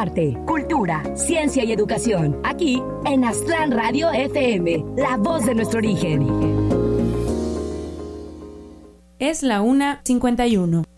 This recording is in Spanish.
arte, cultura, ciencia y educación. Aquí en Aztlán Radio FM, la voz de nuestro origen. Es la 1:51.